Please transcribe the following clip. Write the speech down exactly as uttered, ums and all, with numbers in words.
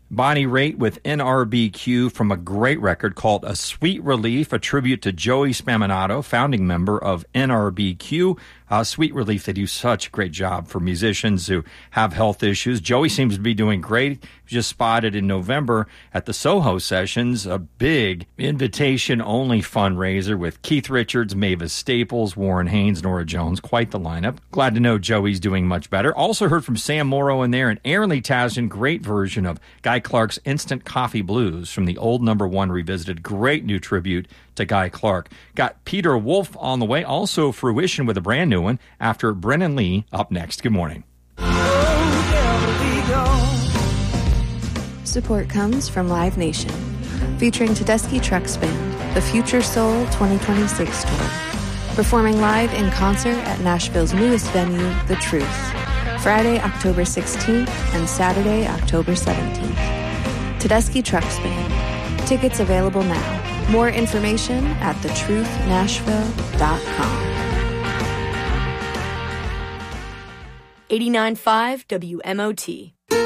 Bonnie Raitt with N R B Q from a great record called A Sweet Relief, a tribute to Joey Spaminato, founding member of N R B Q. Uh, Sweet Relief, they do such a great job for musicians who have health issues. Joey seems to be doing great. Just spotted in November at the Soho Sessions, a big invitation-only fundraiser with Keith Richards, Mavis Staples, Warren Haynes, Nora Jones. Quite the lineup. Glad to know Joey's doing much better. Also heard from Sam Morrow in there and Aaron Lee Tasjan, great version of Guy Clark's Instant Coffee Blues from the old number one revisited. Great new tribute to Guy Clark. Got Peter Wolf on the way, also Fruition with a brand new one after Brennan Lee up next. Good morning. Support comes from Live Nation, featuring Tedeschi Trucks Band, the Future Soul twenty twenty-six tour, performing live in concert at Nashville's newest venue, The Truth, Friday, October sixteenth and Saturday, October seventeenth. Tedeschi Trucks Band. Tickets available now. More information at the truth nashville dot com. eighty-nine point five W M O T.